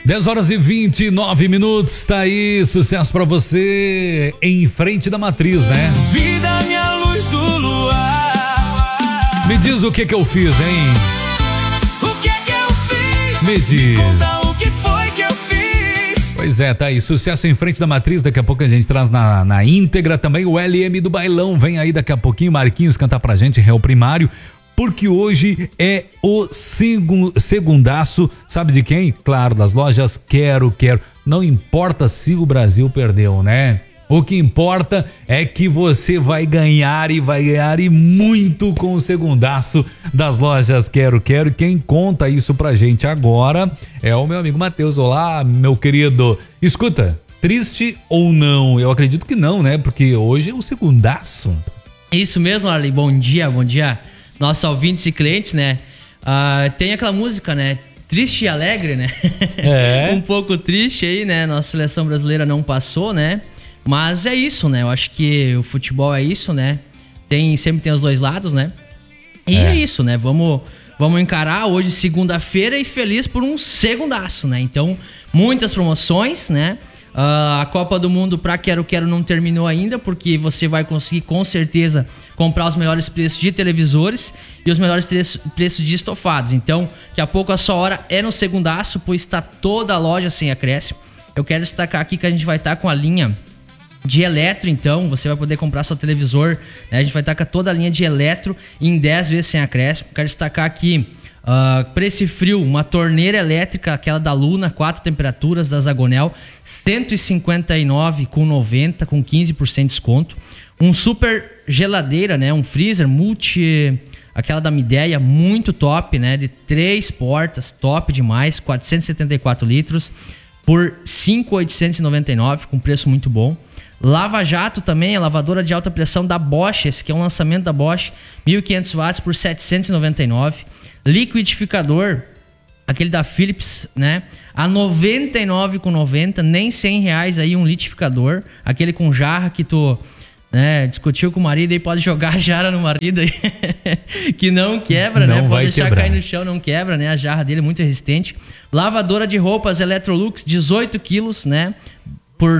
10 horas e 29 minutos, tá aí, sucesso pra você, Em Frente da Matriz, né? Vida, minha luz do luar. Me diz o que eu fiz, hein? O que eu fiz? Me diz. Conta o que foi que eu fiz. Pois é, tá aí, sucesso Em Frente da Matriz, daqui a pouco a gente traz na íntegra também o LM do Bailão, vem aí daqui a pouquinho, Marquinhos cantar pra gente, Réu Primário. Porque hoje é o segundaço, sabe de quem? Claro, das lojas Quero. Não importa se o Brasil perdeu, né? O que importa é que você vai ganhar e muito com o segundaço das lojas Quero. E quem conta isso pra gente agora é o meu amigo Matheus. Olá, meu querido. Escuta, triste ou não? Eu acredito que não, né? Porque hoje é o segundaço. Isso mesmo, Arley. Bom dia. Nossos ouvintes e clientes, né? Tem aquela música, né? Triste e alegre, né? É. Um pouco triste aí, né? Nossa seleção brasileira não passou, né? Mas é isso, né? Eu acho que o futebol é isso, né? Sempre tem os dois lados, né? E é isso, né? Vamos encarar hoje, segunda-feira, e feliz por um segundaço, né? Então, muitas promoções, né? A Copa do Mundo pra Quero não terminou ainda, porque você vai conseguir com certeza comprar os melhores preços de televisores e os melhores preços de estofados. Então, daqui a pouco a sua hora é no segundaço, pois está toda a loja sem acréscimo. Eu quero destacar aqui que a gente vai estar com a linha de eletro, então você vai poder comprar seu televisor, né? A gente vai estar com toda a linha de eletro em 10 vezes sem acréscimo. Quero destacar aqui para esse frio, uma torneira elétrica, aquela da Luna, 4 temperaturas da Zagonel, 159,90 com 15% de desconto. Um super geladeira, né? Um freezer multi, aquela da Midea, muito top, né? De 3 portas, top demais, 474 litros por 5.899, com preço muito bom. Lava Jato também, a lavadora de alta pressão da Bosch, esse aqui é um lançamento da Bosch, 1.500 watts por 799. Liquidificador, aquele da Philips, né? A 99,90, nem R$100 aí um liquidificador, aquele com jarra que tu, né, discutiu com o marido e pode jogar a jarra no marido aí, que não quebra, não, né? Pode deixar quebrar. cair no chão, não quebra, né? A jarra dele é muito resistente. Lavadora de roupas Electrolux, 18 quilos, né? Por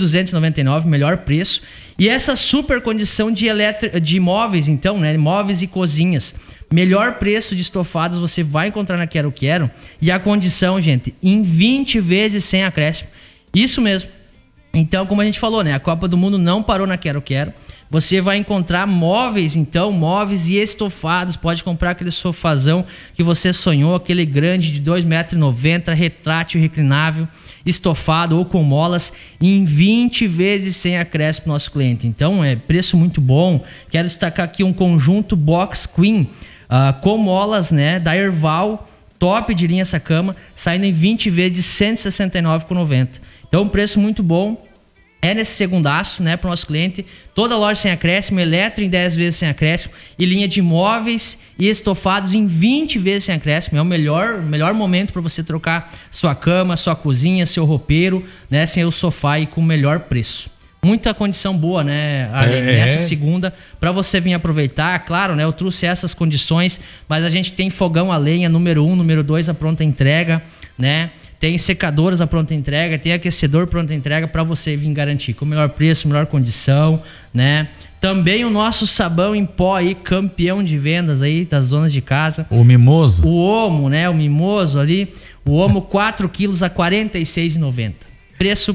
2.299, melhor preço. E essa super condição de móveis, então, né? Móveis e cozinhas. Melhor preço de estofados você vai encontrar na Quero. E a condição, gente, em 20 vezes sem acréscimo. Isso mesmo. Então, como a gente falou, né? A Copa do Mundo não parou na Quero. Você vai encontrar móveis, então, móveis e estofados. Pode comprar aquele sofazão que você sonhou, aquele grande de 2,90 m, retrátil, reclinável, estofado ou com molas, em 20 vezes sem acréscimo pro nosso cliente. Então, é preço muito bom. Quero destacar aqui um conjunto Box Queen, com molas, né, da Erval, top de linha essa cama, saindo em 20 vezes de 169,90. Então, preço muito bom. É nesse segundaço, né, para o nosso cliente. Toda loja sem acréscimo, eletro em 10 vezes sem acréscimo e linha de móveis e estofados em 20 vezes sem acréscimo. É o melhor momento para você trocar sua cama, sua cozinha, seu roupeiro, né, sem o sofá e com o melhor preço. Muita condição boa, né, nessa segunda, para você vir aproveitar. Claro, né, eu trouxe essas condições, mas a gente tem fogão a lenha número 1, número 2, a pronta entrega, né? Tem secadoras à pronta entrega, tem aquecedor pronta entrega para você vir garantir com o melhor preço, melhor condição, né? Também o nosso sabão em pó aí, campeão de vendas aí das donas de casa. O Mimoso. O Omo, né? O Mimoso ali. O Omo 4 quilos a R$ 46,90. Preço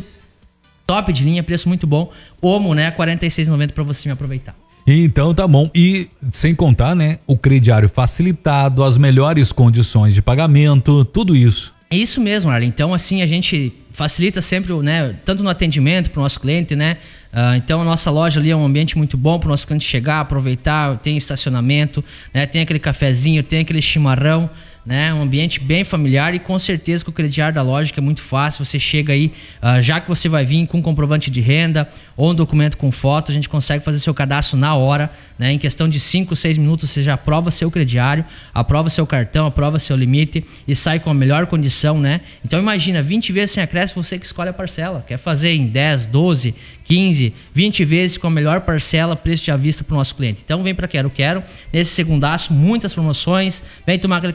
top de linha, preço muito bom. Omo, né? R$ 46,90 para você me aproveitar. Então tá bom. E sem contar, né? O crediário facilitado, as melhores condições de pagamento, tudo isso. É isso mesmo, Arlen. Então, assim, a gente facilita sempre, né, tanto no atendimento para o nosso cliente, né? Então, a nossa loja ali é um ambiente muito bom para o nosso cliente chegar, aproveitar, tem estacionamento, né? Tem aquele cafezinho, tem aquele chimarrão, né? Um ambiente bem familiar e com certeza com o crediário da loja, que é muito fácil. Você chega aí, já que você vai vir com um comprovante de renda ou um documento com foto, a gente consegue fazer seu cadastro na hora, né? Em questão de 5, 6 minutos você já aprova seu crediário, aprova seu cartão, aprova seu limite e sai com a melhor condição, né? Então imagina, 20 vezes sem acréscimo, você que escolhe a parcela. Quer fazer em 10, 12, 15, 20 vezes com a melhor parcela, preço de vista para o nosso cliente. Então vem para Quero. Nesse segundaço, muitas promoções. Vem tomar aquele café e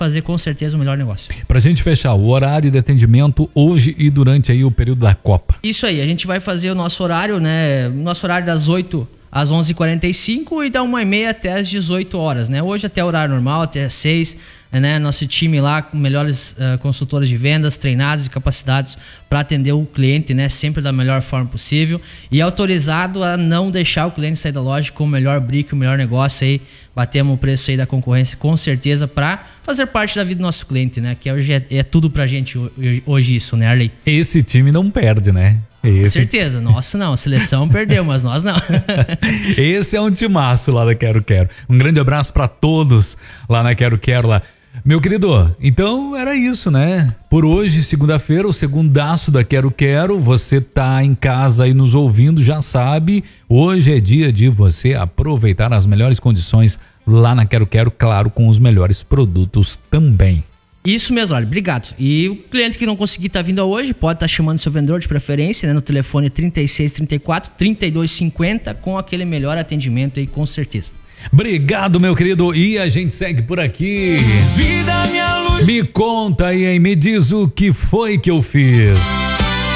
fazer com certeza o melhor negócio. Pra gente fechar, o horário de atendimento hoje e durante aí o período da Copa. Isso aí, a gente vai fazer o nosso horário, né? Nosso horário das 8 às 11h45 e da 1h30 até às 18 horas, né? Hoje até o horário normal, até às 6, né? Nosso time lá com melhores consultores de vendas, treinados e capacitados para atender o cliente, né? Sempre da melhor forma possível e autorizado a não deixar o cliente sair da loja com o melhor brick, o melhor negócio aí. Batemos o preço aí da concorrência com certeza para fazer parte da vida do nosso cliente, né? Que hoje é tudo pra gente hoje isso, né, Arley? Esse time não perde, né? Com certeza, nossa não, a seleção perdeu, mas nós não. Esse é um timaço lá da Quero Quero. Um grande abraço pra todos lá na Quero Quero lá. Meu querido, então era isso, né? Por hoje, segunda-feira, o segundaço da Quero Quero. Você tá em casa aí nos ouvindo, já sabe. Hoje é dia de você aproveitar as melhores condições lá na Quero Quero, claro, com os melhores produtos também. Isso mesmo, olha, obrigado. E o cliente que não conseguir estar vindo hoje, pode estar chamando seu vendedor de preferência, né? No telefone 3634-3250, com aquele melhor atendimento aí, com certeza. Obrigado, meu querido. E a gente segue por aqui. Vida, minha luz. Me conta aí, hein? Me diz o que foi que eu fiz.